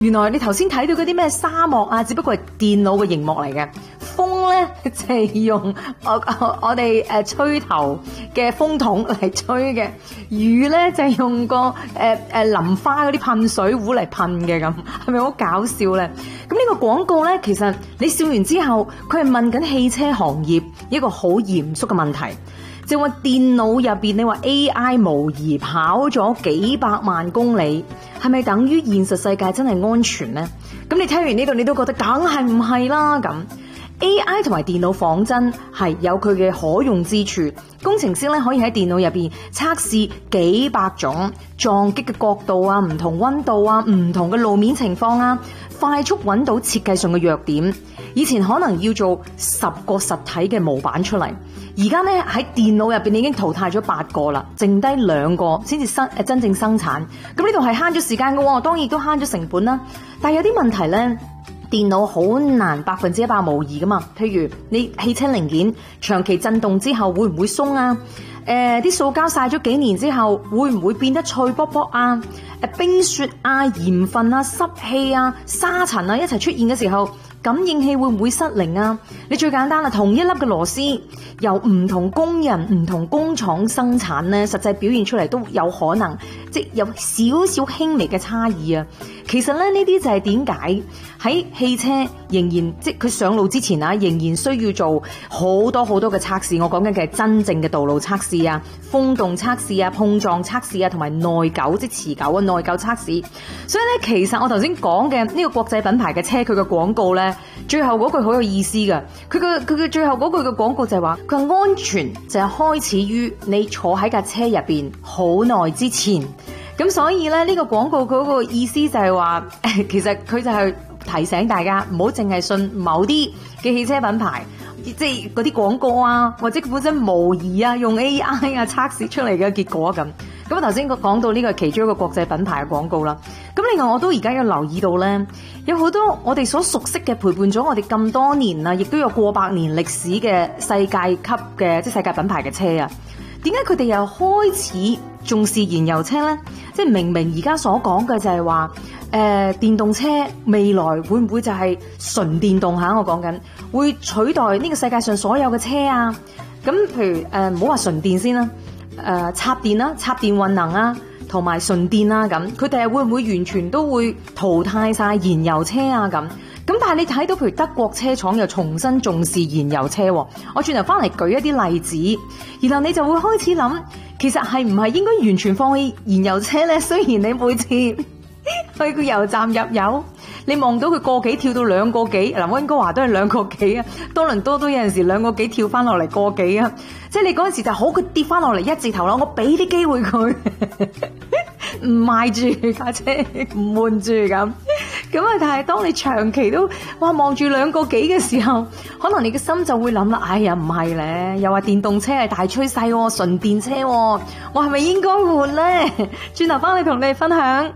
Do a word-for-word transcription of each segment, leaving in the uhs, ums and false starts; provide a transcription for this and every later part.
原來你頭先睇到嗰啲咩沙漠啊，只不過係電腦嘅熒幕嚟嘅。風咧就係用我我我哋誒吹頭嘅風筒嚟吹嘅，雨咧就係用個誒誒淋花嗰啲噴水壺嚟噴嘅，咁係咪好搞笑咧？咁呢個廣告咧，其實你笑完之後，佢係問緊汽車行業一個好嚴肅嘅問題。就話電腦入邊，你話 A I 模擬跑咗幾百萬公里，係咪等於現實世界真係安全呢？咁你聽完呢度，你都覺得梗係唔係啦咁。A I 同埋電腦仿真係有佢嘅可用之處，工程師咧可以喺電腦入邊測試幾百種撞擊嘅角度啊、唔同溫度啊、唔同嘅路面情況啊，快速揾到設計上嘅弱點。以前可能要做十個實體嘅模板出嚟，而家咧喺電腦入邊已經淘汰咗八個啦，剩低兩個先至生誒真正生產。咁呢度係慳咗時間嘅，當然都慳咗成本啦。但係有啲問題咧，電腦好難百分之一百模擬噶嘛。譬如你汽車零件長期震動之後會唔會鬆啊？誒、呃，啲塑膠曬咗幾年之後會唔會變得脆卜卜啊？誒，冰雪啊、鹽分啊、濕氣啊、沙塵啊一齊出現嘅時候，感應器會唔會失靈啊？你最簡單啦，同一粒嘅螺絲由唔同工人、唔同工廠生產咧，實際表現出嚟都有可能，即係有少少輕微嘅差異啊。其實咧，呢啲就係點解喺汽車仍然即係佢上路之前啊，仍然需要做好多好多嘅測試。我講緊嘅係真正嘅道路測試啊、風洞測試啊、碰撞測試啊，同埋耐久即係持久嘅耐久測試。所以咧，其實我頭先講嘅呢個國際品牌嘅車，佢嘅廣告咧，最後嗰句好有意思噶。佢嘅佢嘅最後嗰句嘅廣告就係話，佢話安全就係開始於你坐喺架車入邊好耐之前。咁所以咧，呢個廣告嗰個意思就係話，其實佢就係提醒大家唔好淨係信某啲嘅汽車品牌，即係嗰啲廣告啊，或者佢本身模擬啊，用 A I 啊測試出嚟嘅結果咁。咁頭先講到呢個係其中一個國際品牌嘅廣告啦。咁另外我都而家有留意到咧，有好多我哋所熟悉嘅陪伴咗我哋咁多年啦，亦都有過百年歷史嘅世界級嘅即係世界品牌嘅車啊。點解佢哋又開始重視燃油車呢？即係明明而家所講嘅就係話，誒、呃、電動車未來會唔會就係純電動吓？我講緊會取代呢個世界上所有嘅車啊？咁譬如誒唔好話純電先啦，誒、呃、插電啦、插電混能啊，同埋純電啦咁，佢哋係會唔會完全都會淘汰晒燃油車啊咁？咁但係你睇到譬如德國車廠又重新重視燃油車，我轉頭翻嚟舉一啲例子，然後你就會開始諗，其實係唔係應該完全放棄燃油車呢？雖然你每次去個油站入油，你望到佢個幾跳到兩個幾，嗱溫哥華都係兩個幾啊，多倫多都有陣時兩個幾跳翻落嚟個幾啊，即係你嗰陣時就好，佢跌翻落嚟一字頭啦，我俾啲機會佢。唔賣住架車，唔換住咁，咁啊！但係當你長期都哇望住兩個幾嘅時候，可能你嘅心就會諗啦，哎呀唔係咧，又話電動車係大趨勢，純電車，我係咪應該換咧？轉頭翻嚟同你哋分享。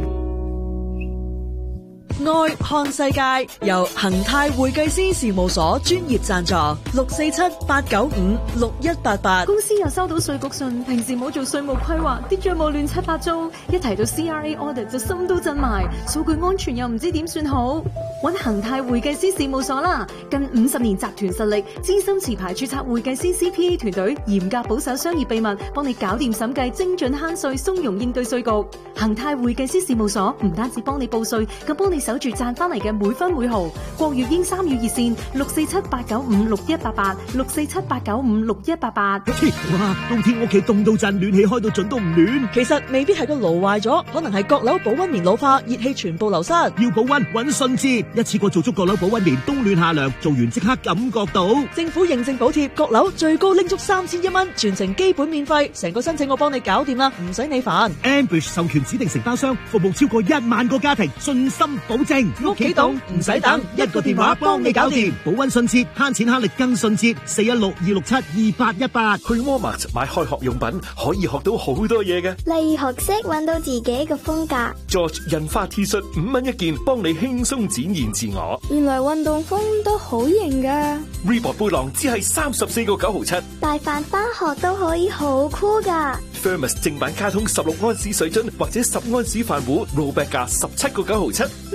愛看世界由恒泰會計師事務所專業贊助，六四七八九五六一八八。 公司又收到稅局信，平時冇做稅務規劃，啲賬務亂七八糟，一提到 C R A audit 就心都震埋，數據安全又唔知點算好。揾恒泰會計師事務所啦，近五十年集團實力，資深持牌註冊會計師 C P A 團隊，嚴格保守商業秘密，幫你搞掂審計，精準慳稅，鬆容應對稅局。恒泰會計師事務所唔單止幫你報稅，更幫你守住賺翻嚟嘅每分每毫。國粵英三語熱線六四七八九五六一八八，六四七八九五六一八八。 哇！冬天屋企凍到震，暖氣開到盡都唔暖。 其實未必係個爐壞咗，可能係閣樓保溫棉老化，熱氣全部流失。 要保溫搵順治，一次過做足閣樓保溫棉，冬暖夏涼，做完即刻感覺到。 政府認證補貼，閣樓最高拎足三千一蚊，全程基本免費，成個申請我幫你搞掂啦，唔使你煩。 Ambush 授權指定承包商，服務超過一萬個家庭，信心保證。 證，屋企懂唔使等，一個電話幫你搞掂，保溫迅捷，慳錢慳力更迅捷，四一六二六七二八一八。 去 Walmart 買開學用品可以學到好多嘢嘅， 例如學識揾到自己嘅風格。 George 印花 T 恤五蚊一件，幫你輕鬆展現自我。 原來運動風都好型噶。 Reebok 背囊只係三十四個九毫七， 帶飯返學都可以好酷噶。 Thermos 正版卡通十六安士水樽或者十安士飯壺，Rollback 價十七個九毫七。